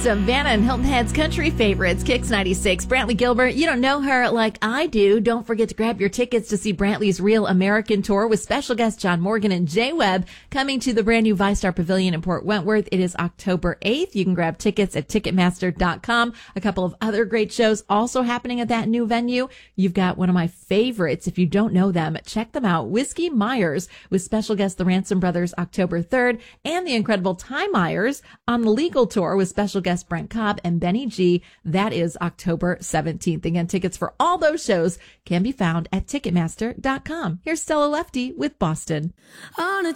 Some Vanna and Hilton Head's country favorites, Kicks 96. Brantley Gilbert, you don't know her like I do. Don't forget to grab your tickets to see Brantley's Real American Tour with special guests John Morgan and Jay Webb coming to the brand new ViStar Pavilion in Port Wentworth. It is October 8th. You can grab tickets at Ticketmaster.com. A couple of other great shows also happening at that new venue. You've got one of my favorites. If you don't know them, check them out. Whiskey Myers with special guest The Ransom Brothers October 3rd, and the incredible Ty Myers on the Legal Tour with special guest Brent Cobb and Benny G. That is October 17th. Again, tickets for all those shows can be found at Ticketmaster.com. Here's Stella Lefty with Boston.